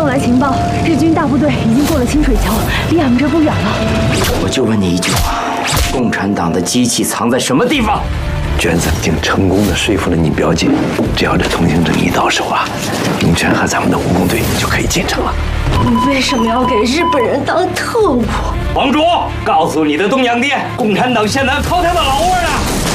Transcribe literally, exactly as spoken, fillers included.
来情报，日军大部队已经过了清水桥，离俺们这儿不远了。 我就问你一句话：共产党的机器藏在什么地方？ 娟子已经成功的说服了你表姐，只要这通行证一到手啊，龙泉和咱们的武工队就可以进城了。 你为什么要给日本人当特务？ 王卓，告诉你的东洋爹，共产党现在掏他的老窝了。